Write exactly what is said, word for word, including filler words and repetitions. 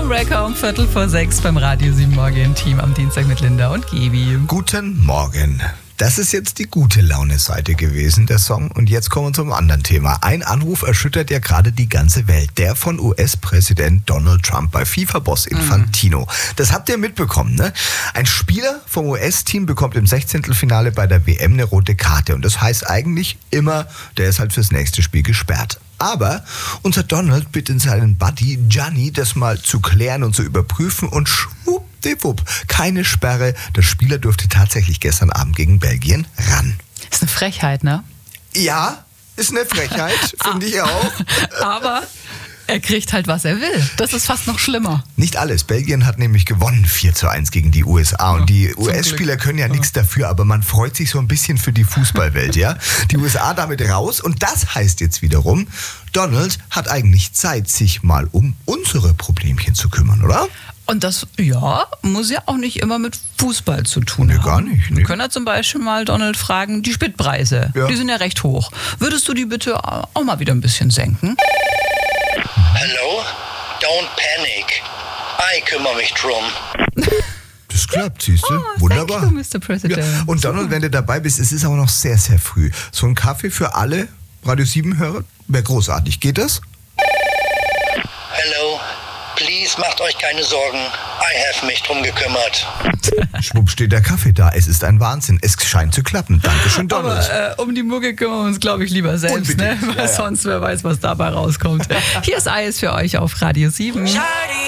Homewrecker um Viertel vor sechs beim Radio sieben Morgen Team am Dienstag mit Linda und Gebi. Guten Morgen. Das ist jetzt die gute Laune-Seite gewesen, der Song. Und jetzt kommen wir zum anderen Thema. Ein Anruf erschüttert ja gerade die ganze Welt. Der von U S-Präsident Donald Trump bei FIFA-Boss Infantino. Mhm. Das habt ihr mitbekommen, ne? Ein Spieler vom U S-Team bekommt im Sechzehntelfinale bei der W M eine rote Karte. Und das heißt eigentlich immer, der ist halt fürs nächste Spiel gesperrt. Aber unser Donald bittet seinen Buddy Gianni, das mal zu klären und zu überprüfen und schwuppdiwupp, keine Sperre. Der Spieler durfte tatsächlich gestern Abend gegen Belgien ran. Ist eine Frechheit, ne? Ja, ist eine Frechheit, finde ich auch. Aber er kriegt halt, was er will. Das ist fast noch schlimmer. Nicht alles. Belgien hat nämlich gewonnen vier zu eins gegen die U S A. Und die U S-Spieler können ja, ja nichts dafür, aber man freut sich so ein bisschen für die Fußballwelt, ja? Die U S A damit raus. Und das heißt jetzt wiederum, Donald hat eigentlich Zeit, sich mal um unsere Problemchen zu kümmern, oder? Und das, ja, muss ja auch nicht immer mit Fußball zu tun nee, haben. gar nicht. Nee. Wir können ja zum Beispiel mal Donald fragen, die Spritpreise, ja. die sind ja recht hoch. Würdest du die bitte auch mal wieder ein bisschen senken? Hello? Don't panic. Ich kümmere mich drum. Das klappt, siehst du? Oh, wunderbar. Thank you, Mister President. Ja. Und Donald, wenn du dabei bist, es ist aber noch sehr, sehr früh. So ein Kaffee für alle Radio sieben-Hörer wäre großartig. Geht das? Hello? Please macht euch keine Sorgen. I have mich drum gekümmert. Schwupp steht der Kaffee da. Es ist ein Wahnsinn. Es scheint zu klappen. Dankeschön, Donald. Aber äh, um die Mucke kümmern wir uns, glaube ich, lieber selbst, ne? Weil ja, ja. sonst wer weiß, was dabei rauskommt. Hier ist Eis für euch auf Radio sieben.